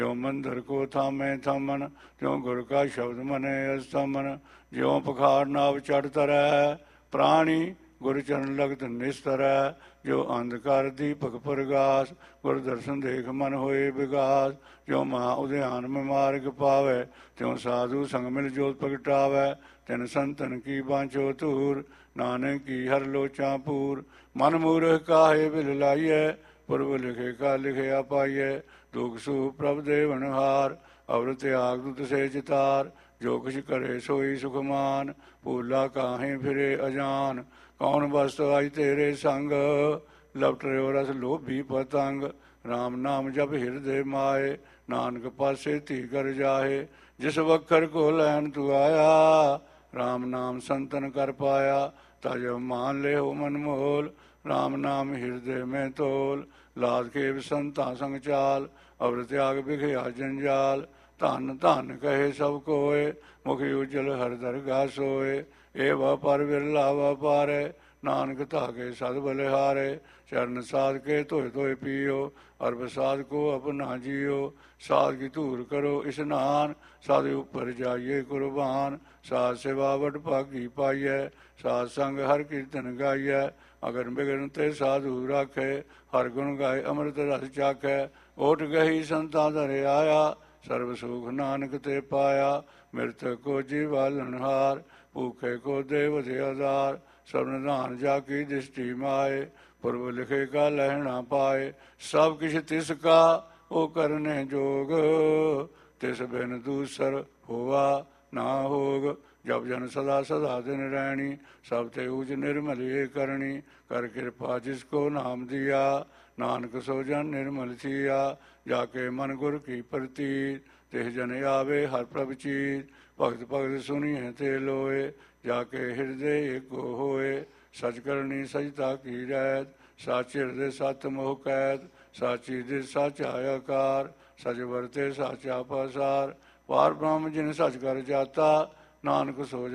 ਜੋ ਮੰਦਰ ਕੋ ਥਾਮੇ ਥਮਨ, ਜੋ ਗੁਰ ਕਾ ਸ਼ਬਦ ਮਨੇ ਅਸਥਮਨ। ਜਿਉ ਪਖਾਰ ਨਾਵ ਚੜ੍ਹ ਤਰੈ, ਪ੍ਰਾਣੀ ਗੁਰ ਚਰਨ ਲਗਤ ਨਿਸਤਰੈ। ਜੋ ਅੰਧਕਾਰ ਦੀਪਕ ਪ੍ਰਗਾਸ, ਗੁਰ ਦਰਸ਼ਨ ਦੇਖ ਮਨ ਹੋਏ ਵਿਗਾਸ। ਜੋ ਮਹਾ ਉਦਿਆਨ ਮੈਂ ਮਾਰਗ ਪਾਵੈ, ਤਿਉ ਸਾਧੂ ਸੰਗ ਮਿਲ ਜੋਤ ਪ੍ਰਗਟਾਵੈ। ਤਿਨ ਸੰਤਨ ਕੀ ਬਾਂਝੋ ਧੂਰ, ਨਾਨਕ ਕੀ ਹਰ ਲੋਚਾਂ ਪੂਰ। ਮਨ ਮੂਰਖ ਕਾਹੇ ਬਿਲ ਲਾਈਐ, ਪੁਰਬ ਲਿਖੇ ਕਾ ਲਿਖਿਆ ਪਾਈਐ। ਦੁਖ ਸੁਖ ਪ੍ਰਭ ਦੇਵਨ ਹਾਰ, ਅਵਰ ਤਿਆਗ ਦੁਤ ਸੇ ਚਿਤਾਰ। ਜੋ ਕੁਛ ਕਰੇ ਸੋਈ ਸੁਖਮਾਨ, ਭੂਲਾ ਕਾਹੇ ਫਿਰੇ ਅਜਾਨ। ਕੌਣ ਵਸਤ ਆਈ ਤੇਰੇ ਸੰਗ, ਲਪਟ ਰਿਓ ਰਸ ਲੋਭੀ ਪਤੰਗ। ਰਾਮ ਨਾਮ ਜਪ ਹਿਰਦੇ ਮਾਏ, ਨਾਨਕ ਪਾਸੇ ਧੀ ਕਰ ਜਾਹੇ। ਜਿਸ ਵਖਰ ਕੋ ਲੈਣ ਤੂੰ ਆਇਆ, ਰਾਮ ਨਾਮ ਸੰਤਨ ਕਰ ਪਾਇਆ। ਤਜ ਮਾਨ ਲਿਓ ਮਨ ਮੋਲ, ਰਾਮ ਨਾਮ ਹਿਰਦੇ ਮੈਂ ਤੋਲ। ਲਾਦ ਖੇਬ ਸੰਤਾਂ ਸੰਗ ਚਾਲ, ਅਵਰ ਤਿਆਗ ਬਿਖਿਆ ਜੰਜਾਲ। ਧਨ ਧਨ ਕਹੇ ਸਭ ਕੋਏ, ਮੁਖੀ ਉਜਲ ਹਰ ਦਰਗਾਹ ਸੋਏ। ਇਹ ਵਪਾਰ ਵਿਰਲਾ ਵਪਾਰੈ, ਨਾਨਕ ਧਾਗੇ ਸਦ ਬਲਿਹਾਰੇ। ਚਰਨ ਸਾਧ ਕੇ ਧੋਏ ਧੋਏ ਪੀਓ, ਅਰਬ ਸਾਧ ਕੋ ਆਪਣਾ ਜੀਓ। ਸਾਧ ਕੀ ਧੂਰ ਕਰੋ ਇਸ਼ਨਾਨ, ਸਾਧ ਉੱਪਰ ਜਾਈਏ ਕੁਰਬਾਨ। ਸਾਧ ਸੇਵਾ ਵਡ ਭਾਗੀ ਪਾਈਐ, ਸਾਧ ਸੰਗ ਹਰ ਕੀਰਤਨ ਗਾਈਐ। ਅਗਰ ਬਿਗਨ ਤੇ ਸਾਧੂ ਰਾਖੈ, ਹਰ ਗੁਣ ਗਾਏ ਅੰਮ੍ਰਿਤ ਰਸ ਚਾਖੈ। ਓਟ ਗਹੀ ਸੰਤਾਂ ਧਰਿ ਆਇਆ, ਸਰਬ ਸੁਖ ਨਾਨਕ ਤੇ ਪਾਇਆ। ਮਿਰਤਕ ਕੋ ਜੀਵਾਲਨ ਹਾਰ, ਭੂਖੇ ਕੋ ਦੇਵ ਦੇ ਆਧਾਰ। ਸਭ ਨਿਧਾਨ ਜਾ ਕੀ ਦ੍ਰਿਸ਼ਟੀ ਮਾਏ, ਪੁਰਬ ਲਿਖੇ ਕਾ ਲਹਿਣਾ ਪਾਏ। ਸਭ ਕਿਛ ਤਿਸ ਕਾ ਉਹ ਕਰਨੇ ਜੋਗ, ਤਿਸ ਬਿਨ ਦੂਸਰ ਹੋਵਾ ਨਾ ਹੋਗ। ਜਪ ਜਨ ਸਦਾ ਸਦਾ ਦਿਨ ਰਹਿਣੀ, ਸਭ ਤੇ ਊਜ ਨਿਰਮਲ ਇਹ ਕਰਨੀ। ਕਰ ਕਿਰਪਾ ਜਿਸ ਕੋ ਨਾਮ ਦਿਆ, ਨਾਨਕ ਸੋ ਜਨ ਨਿਰਮਲ ਥੀਆ। ਜਾ ਕੇ ਮਨ ਗੁਰ ਕੀ ਪ੍ਰਤੀਤ, ਤਿਸ ਜਨ ਆਵੇ ਹਰ ਪ੍ਰਭ ਚੀਤ। ਭਗਤ ਭਗਤ ਸੁਣੀਏ ਤੇ ਲੋਏ, ਜਾ ਕੇ ਹਿਰਦੇ ਏਕੋ ਹੋਏ। ਸਚ ਕਰਨੀ ਸਜਤਾ ਕੀ ਰਹਿਤ, ਸਾਚੇ ਹਿਰਦੇ ਸਤ ਮੋਹ ਕੈਤ। ਸਾਚੀ ਦਿਸ ਸਾਚਾ ਆਕਾਰ, ਸਚ ਵਰਤੇ ਸਾਚਾ ਪਸਾਰ। ਪਾਰ ਬ੍ਰਹਮ ਜਿਨ ਸਚ ਕਰ ਜਾਤਾ, ਨਾਨਕ ਸੋ